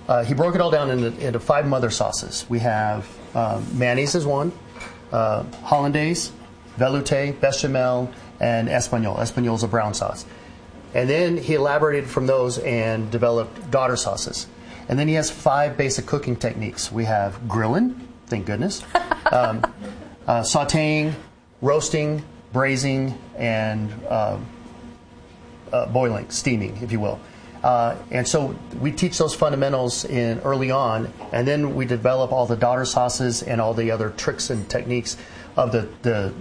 he broke it all down into 5 mother sauces. We have mayonnaise is one, hollandaise, velouté, bechamel, and espagnole. Espagnole is a brown sauce. And then he elaborated from those and developed daughter sauces. And then he has 5 basic cooking techniques. We have grilling, thank goodness, sautéing, roasting, braising, and boiling, steaming, if you will. And so we teach those fundamentals early on, and then we develop all the daughter sauces and all the other tricks and techniques of the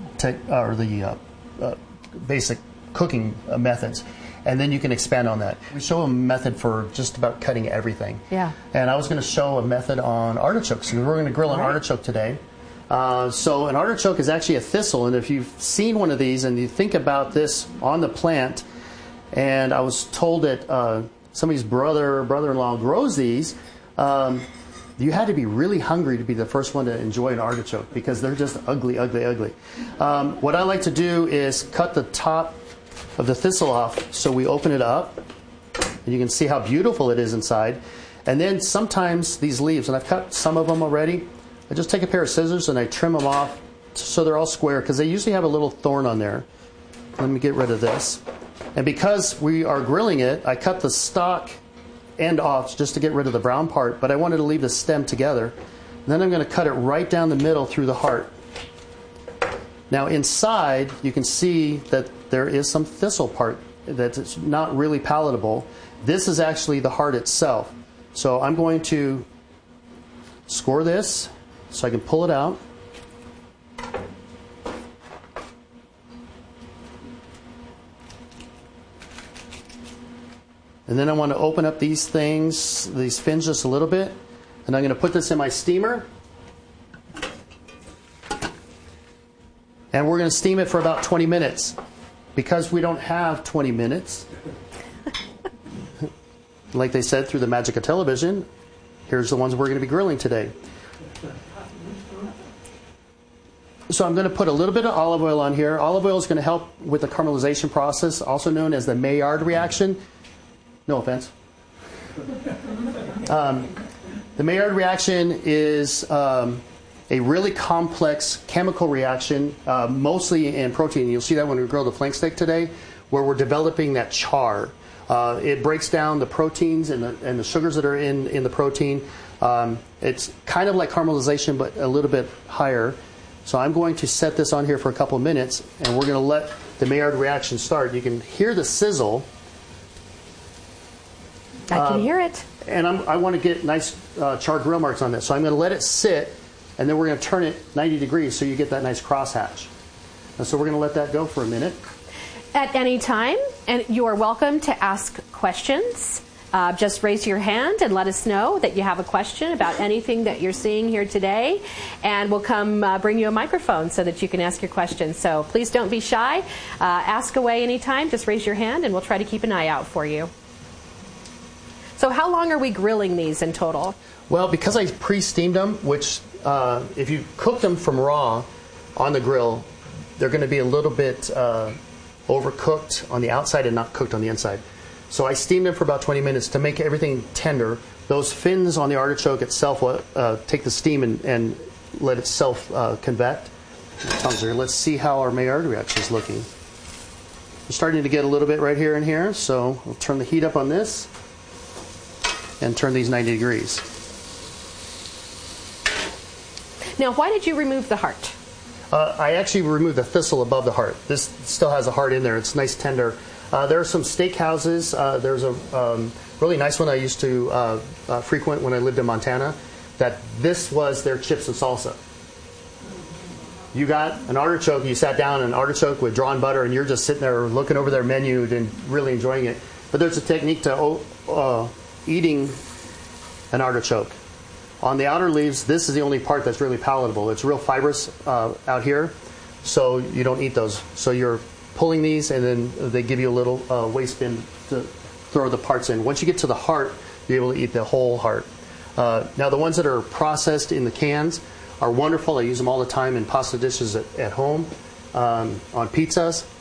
basic cooking methods. And then you can expand on that. We show a method for just about cutting everything. Yeah. And I was going to show a method on artichokes. We're going to grill an artichoke today. So an artichoke is actually a thistle, and if you've seen one of these and you think about this on the plant, and I was told that somebody's brother-in-law grows these, you had to be really hungry to be the first one to enjoy an artichoke because they're just ugly, ugly, ugly. What I like to do is cut the top of the thistle off so we open it up, and you can see how beautiful it is inside. And then sometimes these leaves, and I've cut some of them already, I just take a pair of scissors and I trim them off so they're all square because they usually have a little thorn on there. Let me get rid of this. And because we are grilling it, I cut the stalk end off just to get rid of the brown part, but I wanted to leave the stem together. And then I'm going to cut it right down the middle through the heart. Now inside, you can see that there is some thistle part that's not really palatable. This is actually the heart itself. So I'm going to score this so I can pull it out. And then I want to open up these things, these fins just a little bit. And I'm going to put this in my steamer. And we're going to steam it for about 20 minutes. Because we don't have 20 minutes, like they said through the magic of television, here's the ones we're going to be grilling today. So I'm going to put a little bit of olive oil on here. Olive oil is going to help with the caramelization process, also known as the Maillard reaction. No offense. The Maillard reaction is a really complex chemical reaction, mostly in protein. You'll see that when we grill the flank steak today, where we're developing that char. It breaks down the proteins and the sugars that are in the protein. It's kind of like caramelization, but a little bit higher. So I'm going to set this on here for a couple of minutes, and we're going to let the Maillard reaction start. You can hear the sizzle. I can hear it. And I want to get nice char grill marks on this. So I'm going to let it sit, and then we're going to turn it 90 degrees so you get that nice crosshatch. And so we're going to let that go for a minute. At any time, and you are welcome to ask questions. Just raise your hand and let us know that you have a question about anything that you're seeing here today, and we'll come bring you a microphone so that you can ask your question. So please don't be shy. Ask away anytime. Just raise your hand, and we'll try to keep an eye out for you. So how long are we grilling these in total? Well, because I pre-steamed them, which if you cook them from raw on the grill, they're going to be a little bit overcooked on the outside and not cooked on the inside. So I steamed them for about 20 minutes to make everything tender. Those fins on the artichoke itself will take the steam and let itself convect. Let's see how our Maillard reaction is looking. We're starting to get a little bit right here and here, so we'll turn the heat up on this and turn these 90 degrees. Now, why did you remove the heart? I actually removed the thistle above the heart. This still has a heart in there. It's nice, tender. There are some steak houses. There's a really nice one I used to frequent when I lived in Montana, that this was their chips and salsa. You got an artichoke, you sat down an artichoke with drawn butter, and you're just sitting there looking over their menu and really enjoying it. But there's a technique to eating an artichoke. On the outer leaves, this is the only part that's really palatable. It's real fibrous out here, so you don't eat those. So you're pulling these, and then they give you a little waste bin to throw the parts in. Once you get to the heart, you're able to eat the whole heart. Now, the ones that are processed in the cans are wonderful. I use them all the time in pasta dishes at home, on pizzas.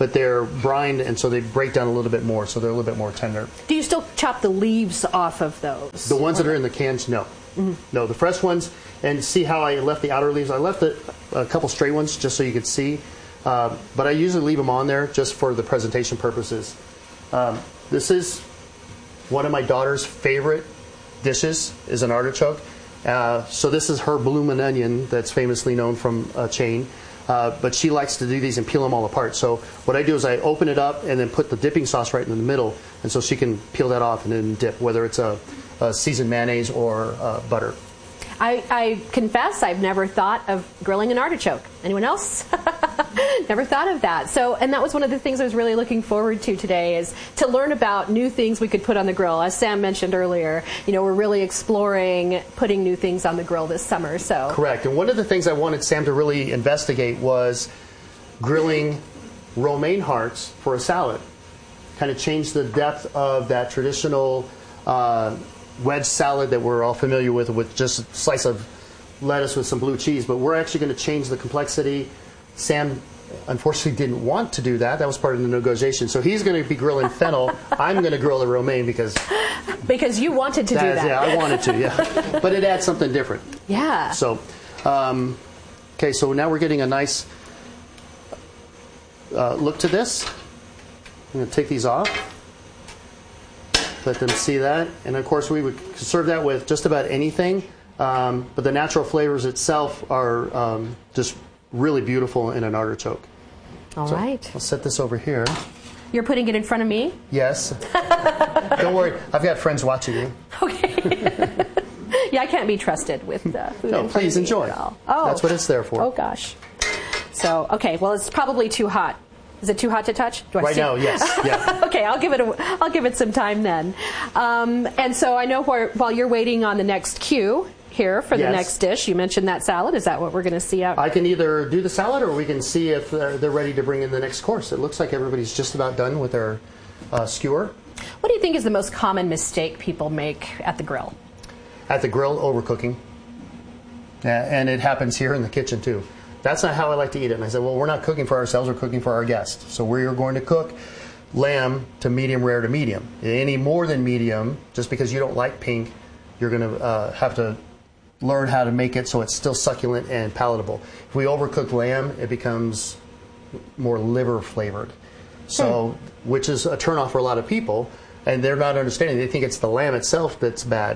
but they're brined, and so they break down a little bit more, so they're a little bit more tender. Do you still chop the leaves off of those? The ones that are in the cans, no. No, the fresh ones, and see how I left the outer leaves? I left a couple stray ones just so you could see, but I usually leave them on there just for the presentation purposes. This is one of my daughter's favorite dishes, is an artichoke. So this is her bloomin' onion that's famously known from a chain. But she likes to do these and peel them all apart. So what I do is I open it up and then put the dipping sauce right in the middle, and so she can peel that off and then dip, whether it's a seasoned mayonnaise or butter. I confess I've never thought of grilling an artichoke. Anyone else? Never thought of that. So, and that was one of the things I was really looking forward to today, is to learn about new things we could put on the grill. As Sam mentioned earlier, we're really exploring putting new things on the grill this summer. So correct. And one of the things I wanted Sam to really investigate was grilling romaine hearts for a salad. Kind of change the depth of that traditional wedge salad that we're all familiar with just a slice of lettuce with some blue cheese, but we're actually going to change the complexity. Sam unfortunately didn't want to do that. That was part of the negotiation. So he's going to be grilling fennel. I'm going to grill the romaine because you wanted to do that. Yeah, I wanted to, yeah. But it adds something different. Yeah. So, okay, so now we're getting a nice look to this. I'm going to take these off. Let them see that. And of course, we would serve that with just about anything. But the natural flavors itself are just really beautiful in an artichoke. All right. I'll set this over here. You're putting it in front of me? Yes. Don't worry. I've got friends watching you. Okay. Yeah, I can't be trusted with food. No, please enjoy. Oh, that's what it's there for. Oh, gosh. So, okay. Well, it's probably too hot. Is it too hot to touch? Right now, yes. Yeah. Okay, I'll give it some time then. And so I know while you're waiting on the next cue here for the next dish, you mentioned that salad. Is that what we're going to see out? I can either do the salad, or we can see if they're ready to bring in the next course. It looks like everybody's just about done with their skewer. What do you think is the most common mistake people make at the grill? At the grill, overcooking. And it happens here in the kitchen too. That's not how I like to eat it. And I said, well, we're not cooking for ourselves, we're cooking for our guests. So we are going to cook lamb to medium rare to medium. Any more than medium, just because you don't like pink, you're going to have to learn how to make it so it's still succulent and palatable. If we overcook lamb, it becomes more liver flavored. So, which is a turnoff for a lot of people, and they're not understanding. They think it's the lamb itself that's bad.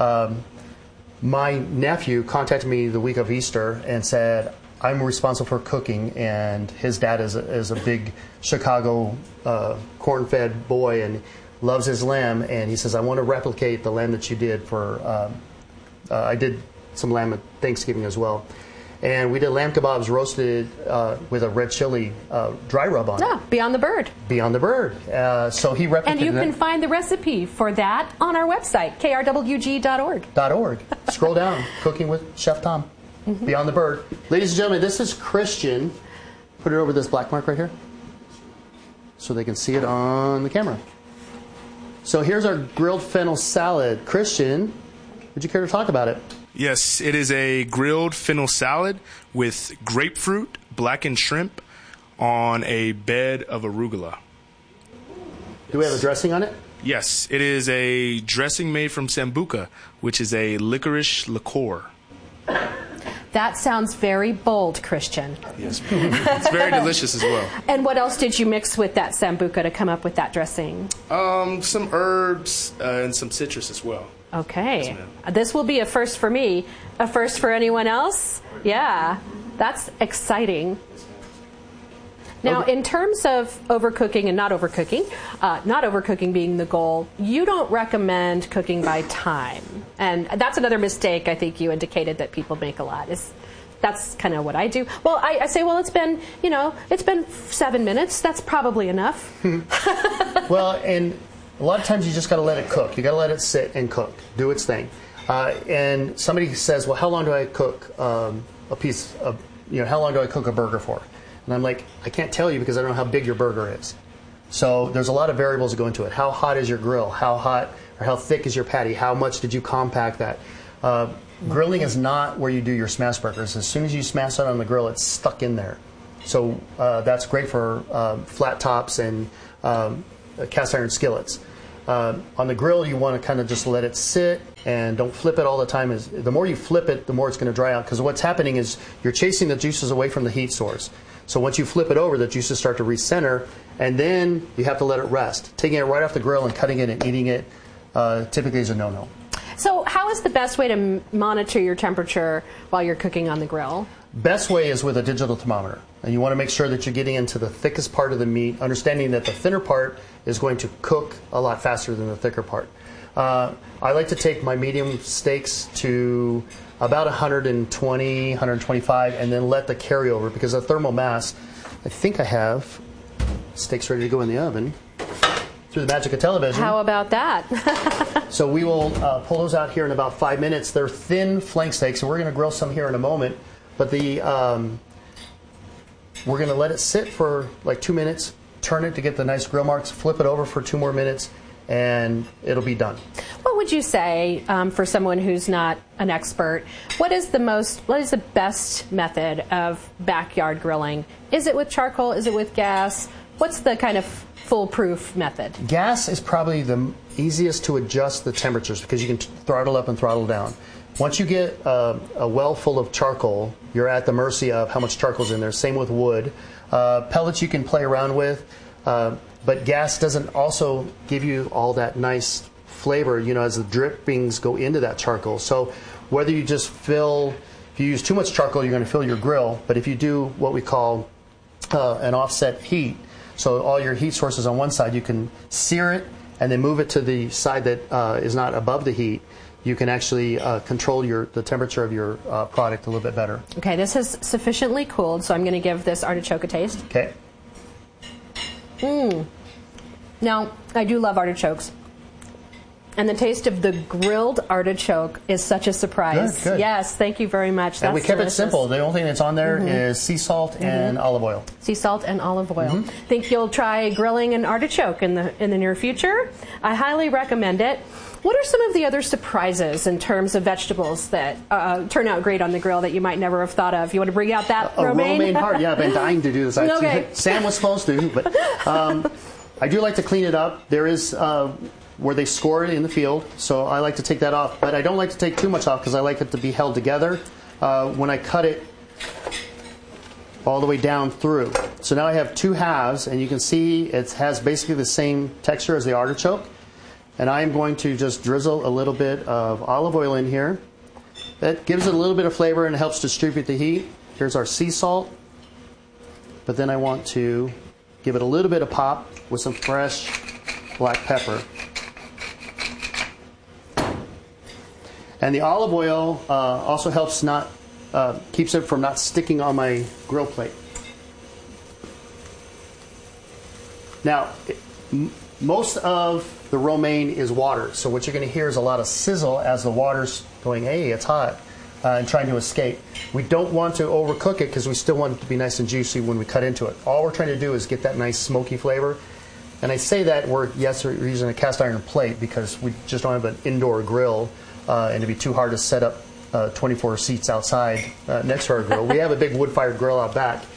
My nephew contacted me the week of Easter and said, I'm responsible for cooking, and his dad is a big Chicago corn-fed boy and loves his lamb, and he says, I want to replicate the lamb that you did for, I did some lamb at Thanksgiving as well. And we did lamb kebabs roasted with a red chili dry rub on it. Beyond the Bird. Beyond the Bird. So he replicated And you can find the recipe for that on our website, krwg.org. Scroll down, Cooking with Chef Tom. Mm-hmm. Beyond the Bird. Ladies and gentlemen, this is Christian. Put it over this black mark right here so they can see it on the camera. So here's our grilled fennel salad. Christian, would you care to talk about it? Yes, it is a grilled fennel salad with grapefruit, blackened shrimp on a bed of arugula. Do we have a dressing on it? Yes, it is a dressing made from Sambuca, which is a licorice liqueur. That sounds very bold, Christian. Yes, it's very delicious as well. And what else did you mix with that Sambuca to come up with that dressing? Some herbs and some citrus as well. Okay. Yes, this will be a first for me. A first for anyone else? Yeah. That's exciting. Now, in terms of overcooking and not overcooking being the goal, you don't recommend cooking by time. And that's another mistake I think you indicated that people make a lot. That's kind of what I do. Well, I say, well, it's been 7 minutes. That's probably enough. Well, and a lot of times you just got to let it cook. You got to let it sit and cook, do its thing. And somebody says, well, how long do I cook how long do I cook a burger for? And I'm like, I can't tell you because I don't know how big your burger is. So there's a lot of variables that go into it. How hot is your grill? How hot or how thick is your patty? How much did you compact that? Grilling is not where you do your smash burgers. As soon as you smash it on the grill, it's stuck in there. So that's great for flat tops and cast iron skillets. On the grill, you want to kind of just let it sit and don't flip it all the time. The more you flip it, the more it's going to dry out, because what's happening is you're chasing the juices away from the heat source. So once you flip it over, the juices start to recenter, and then you have to let it rest. Taking it right off the grill and cutting it and eating it typically is a no-no. So how is the best way to monitor your temperature while you're cooking on the grill? Best way is with a digital thermometer. And you want to make sure that you're getting into the thickest part of the meat, understanding that the thinner part is going to cook a lot faster than the thicker part. I like to take my medium steaks to about 120, 125, and then let the carryover, because of thermal mass. I think I have steaks ready to go in the oven through the magic of television. How about that? So we will pull those out here in about 5 minutes. They're thin flank steaks, and we're going to grill some here in a moment. But we're going to let it sit for like 2 minutes, turn it to get the nice grill marks, flip it over for 2 more minutes, and it'll be done. What would you say for someone who's not an expert? What is the best method of backyard grilling? Is it with charcoal? Is it with gas? What's the kind of foolproof method? Gas is probably the easiest to adjust the temperatures, because you can throttle up and throttle down. Once you get a well full of charcoal, you're at the mercy of how much charcoal's in there. Same with wood. Pellets you can play around with, but gas doesn't also give you all that nice flavor, as the drippings go into that charcoal. So whether you just if you use too much charcoal, you're going to fill your grill. But if you do what we call an offset heat, so all your heat sources on one side, you can sear it and then move it to the side that is not above the heat. You can actually control the temperature of your product a little bit better. Okay, this is sufficiently cooled, so I'm going to give this artichoke a taste. Okay. Now, I do love artichokes. And the taste of the grilled artichoke is such a surprise. Good. Yes, thank you very much. And we kept it simple. The only thing that's on there is sea salt and olive oil. Sea salt and olive oil. Think you'll try grilling an artichoke in the near future? I highly recommend it. What are some of the other surprises in terms of vegetables that turn out great on the grill that you might never have thought of? You want to bring out that romaine? Romaine heart. Yeah, I've been dying to do this. Okay. Sam was supposed to, but I do like to clean it up. There is where they score it in the field, so I like to take that off. But I don't like to take too much off, because I like it to be held together when I cut it all the way down through. So now I have two halves, and you can see it has basically the same texture as the artichoke. And I'm going to just drizzle a little bit of olive oil in here. That gives it a little bit of flavor and helps distribute the heat. Here's our sea salt. But then I want to give it a little bit of pop with some fresh black pepper. And the olive oil also helps keeps it from not sticking on my grill plate. Now, most of the romaine is water, so what you're going to hear is a lot of sizzle as the water's going, hey, it's hot, and trying to escape. We don't want to overcook it, because we still want it to be nice and juicy when we cut into it. All we're trying to do is get that nice smoky flavor. And I say that we're using a cast iron plate, because we just don't have an indoor grill, and it'd be too hard to set up 24 seats outside next to our grill. We have a big wood-fired grill out back.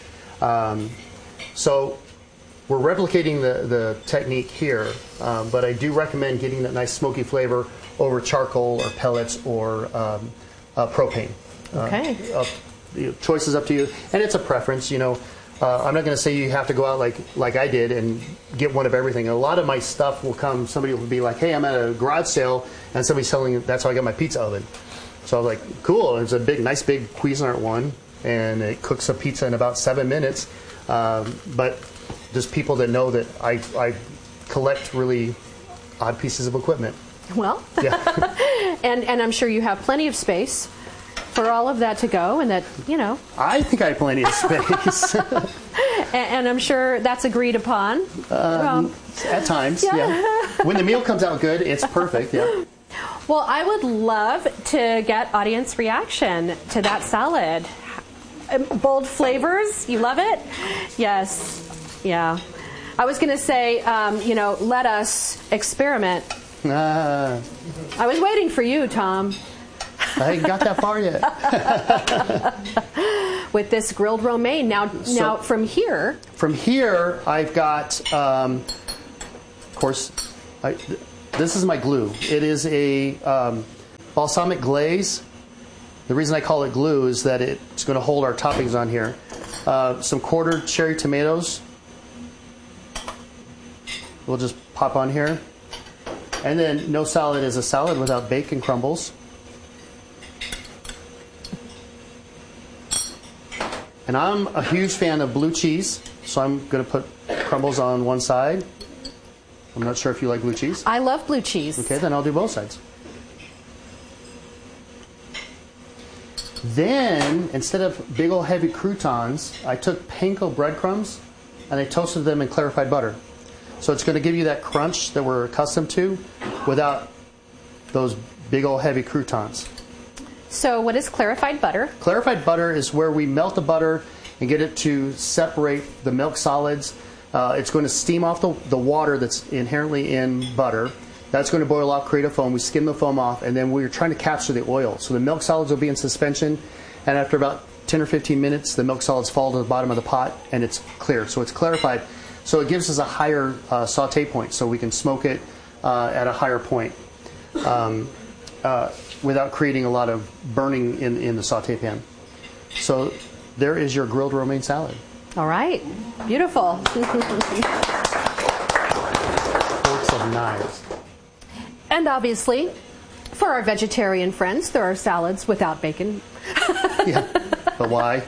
So we're replicating the technique here, but I do recommend getting that nice smoky flavor over charcoal or pellets or propane. Okay. Choice is up to you, and it's a preference. I'm not going to say you have to go out like I did and get one of everything. A lot of my stuff will come. Somebody will be like, "Hey, I'm at a garage sale, and somebody's selling it. That's how I got my pizza oven." So I was like, "Cool!" It's a nice big Cuisinart one, and it cooks a pizza in about 7 minutes. But just people that know that I collect really odd pieces of equipment. Well, yeah. and I'm sure you have plenty of space for all of that to go, and that, I think I have plenty of space. and I'm sure that's agreed upon. At times, yeah. When the meal comes out good, it's perfect, yeah. Well, I would love to get audience reaction to that salad. Bold flavors, you love it? Yes. Yeah. I was going to say, let us experiment. I was waiting for you, Tom. I ain't got that far yet. With this grilled romaine. Now from here. From here, I've got, of course, this is my glue. It is a balsamic glaze. The reason I call it glue is that it's going to hold our toppings on here. Some quartered cherry tomatoes. We'll just pop on here. And then no salad is a salad without bacon crumbles. And I'm a huge fan of blue cheese, so I'm going to put crumbles on one side. I'm not sure if you like blue cheese. I love blue cheese. Okay, then I'll do both sides. Then, instead of big old heavy croutons, I took panko breadcrumbs and I toasted them in clarified butter. So it's going to give you that crunch that we're accustomed to without those big old heavy croutons. So what is clarified butter? Clarified butter is where we melt the butter and get it to separate the milk solids. It's going to steam off the water that's inherently in butter. That's going to boil off, create a foam. We skim the foam off, and then we're trying to capture the oil. So the milk solids will be in suspension, and after about 10 or 15 minutes, the milk solids fall to the bottom of the pot, and it's clear. So it's clarified. So it gives us a higher saute point, so we can smoke it at a higher point without creating a lot of burning in the saute pan. So there is your grilled romaine salad. All right. Beautiful. Forks and knives. And obviously, for our vegetarian friends, there are salads without bacon. Yeah, but why?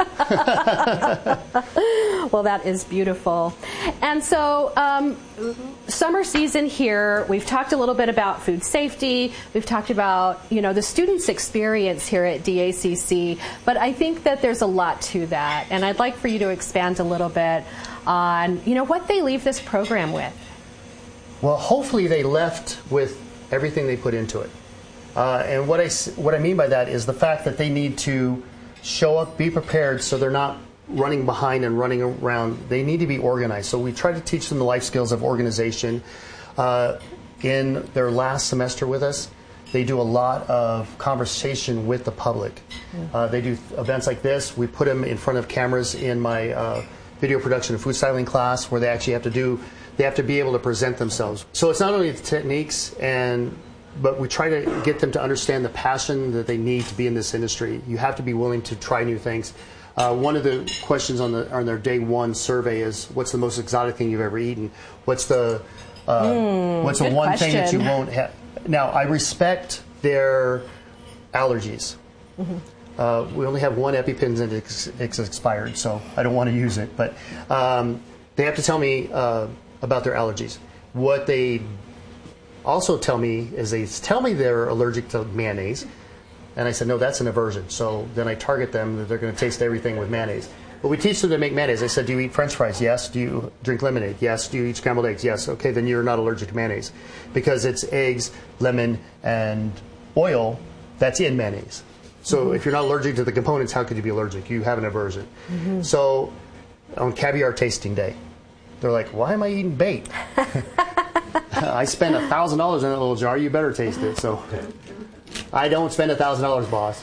Well, that is beautiful. And so, summer season here, we've talked a little bit about food safety. We've talked about, the students' experience here at DACC. But I think that there's a lot to that. And I'd like for you to expand a little bit on, what they leave this program with. Well, hopefully they left with everything they put into it. And what I mean by that is the fact that they need to show up, be prepared, so they're not running behind and running around. They need to be organized. So we try to teach them the life skills of organization. In their last semester with us, they do a lot of conversation with the public. They do events like this. We put them in front of cameras in my video production and food styling class, where they actually have to be able to present themselves. So it's not only the techniques, but we try to get them to understand the passion that they need to be in this industry. You have to be willing to try new things. One of the questions on their day one survey is, what's the most exotic thing you've ever eaten? What's the one thing that you won't have? Now, I respect their allergies. Mm-hmm. We only have one EpiPen and it's expired, so I don't want to use it. But they have to tell me about their allergies. What they also tell me is they're allergic to mayonnaise. And I said, no, that's an aversion. So then I target them that they're going to taste everything with mayonnaise. But we teach them to make mayonnaise. I said, do you eat French fries? Yes. Do you drink lemonade? Yes. Do you eat scrambled eggs? Yes. Okay, then you're not allergic to mayonnaise. Because it's eggs, lemon, and oil that's in mayonnaise. So if you're not allergic to the components, how could you be allergic? You have an aversion. Mm-hmm. So on caviar tasting day, they're like, why am I eating bait? I spent $1,000 in that little jar. You better taste it. So I don't spend $1,000, boss.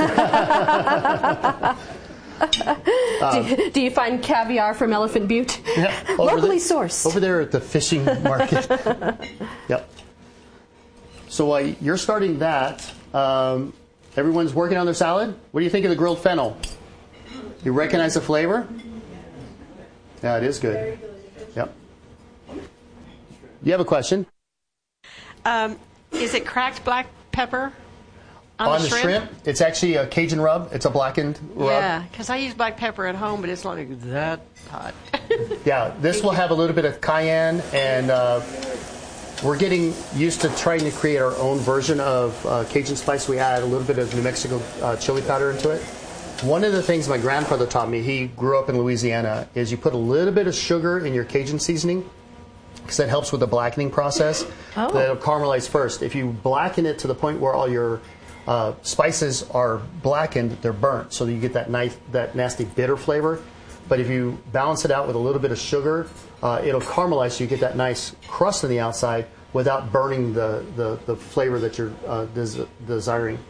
Do you find caviar from Elephant Butte? Yeah, locally sourced. Over there at the fishing market. Yep. So while you're starting that, everyone's working on their salad. What do you think of the grilled fennel? You recognize the flavor? Yeah, it is good. Yep. You have a question? Is it cracked black pepper on the shrimp? It's actually a Cajun rub. It's a blackened rub. Yeah, because I use black pepper at home, but it's not like that hot. Yeah, this will have a little bit of cayenne, and we're getting used to trying to create our own version of Cajun spice. We add a little bit of New Mexico chili powder into it. One of the things my grandfather taught me, he grew up in Louisiana, is you put a little bit of sugar in your Cajun seasoning, because that helps with the blackening process. Oh. That'll caramelize first. If you blacken it to the point where all your spices are blackened, they're burnt, so that you get that nasty bitter flavor. But if you balance it out with a little bit of sugar, it'll caramelize, so you get that nice crust on the outside without burning the flavor that you're desiring.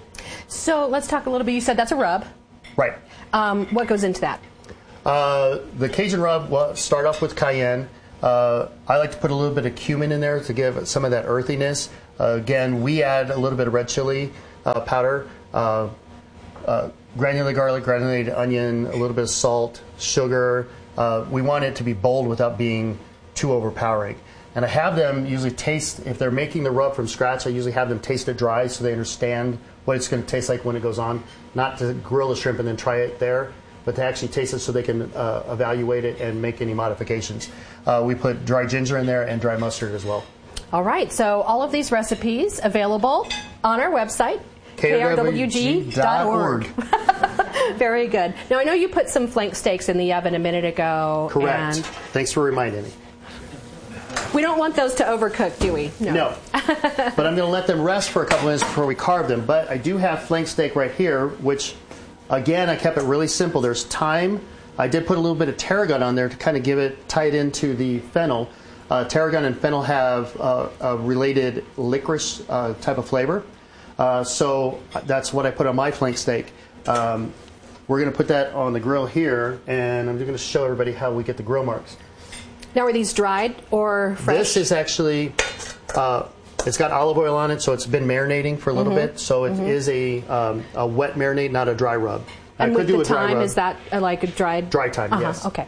So let's talk a little bit. You said that's a rub. Right. What goes into that? The Cajun rub, well, start off with cayenne. I like to put a little bit of cumin in there to give some of that earthiness. Again, we add a little bit of red chili powder, granulated garlic, granulated onion, a little bit of salt, sugar. We want it to be bold without being too overpowering. And I have them usually taste, if they're making the rub from scratch, I usually have them taste it dry so they understand what it's going to taste like when it goes on. Not to grill the shrimp and then try it there, but to actually taste it so they can evaluate it and make any modifications. We put dry ginger in there and dry mustard as well. All right, so all of these recipes available on our website, krwg.org. Very good. Now, I know you put some flank steaks in the oven a minute ago. Correct. And thanks for reminding me. we don't want those to overcook, do we? No. But I'm going to let them rest for a couple minutes before we carve them. But I do have flank steak right here, which, again, I kept it really simple. There's thyme. I did put a little bit of tarragon on there to kind of tie it into the fennel. Tarragon and fennel have a related licorice type of flavor. So that's what I put on my flank steak. We're going to put that on the grill here, and I'm just going to show everybody how we get the grill marks. Now, are these dried or fresh? This is actually, it's got olive oil on it, so it's been marinating for a little bit. So it is a wet marinade, not a dry rub. And I with could do the a dry thyme, rub. is that like a dried? Dry thyme, yes. Okay.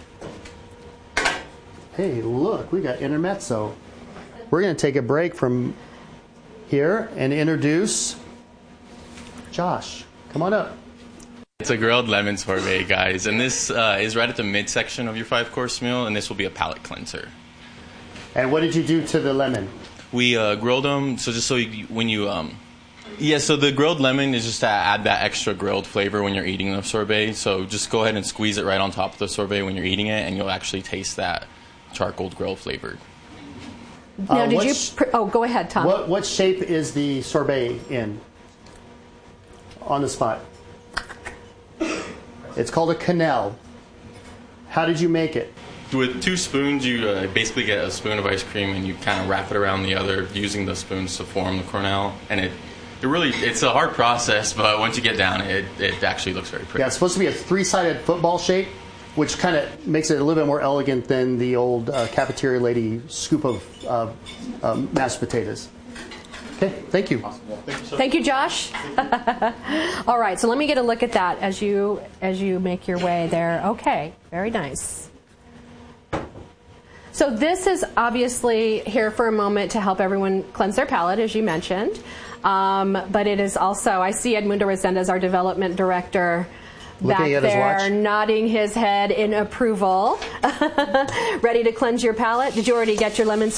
Hey, look, we got intermezzo. We're going to take a break from here and introduce Josh. Come on up. It's a grilled lemon sorbet, guys, and this is right at the midsection of your 5-course meal, and this will be a palate cleanser. And what did you do to the lemon? We grilled them, so just so so the grilled lemon is just to add that extra grilled flavor when you're eating the sorbet. So just go ahead and squeeze it right on top of the sorbet when you're eating it, and you'll actually taste that charcoal grill flavor. Now, go ahead, Tom. What shape is the sorbet in? On the spot. It's called a quenelle. How did you make it? With 2 spoons, you basically get a spoon of ice cream, and you kind of wrap it around the other using the spoons to form the quenelle. And it's a hard process, but once you get down, it actually looks very pretty. Yeah, it's supposed to be a 3-sided football shape, which kind of makes it a little bit more elegant than the old cafeteria lady scoop of mashed potatoes. Okay, thank you. Thank you, Josh. All right, so let me get a look at that as you make your way there. Okay, very nice. So this is obviously here for a moment to help everyone cleanse their palate, as you mentioned. But it is also, I see Edmundo Resendez, our development director, looking back there, nodding his head in approval. Ready to cleanse your palate? Did you already get your lemon